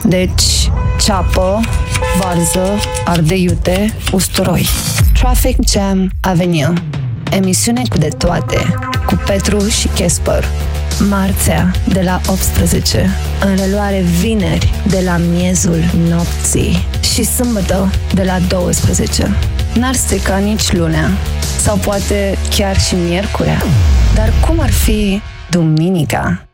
Deci, ceapă, varză, ardei iute, usturoi. Traffic Jam Avenue. Emisiune cu de toate, cu Petru și Casper. Marțea de la 18, în reluare vineri de la miezul nopții și sâmbătă de la 12. N-ar strica nici lunea, sau poate chiar și miercurea. Dar cum ar fi duminica?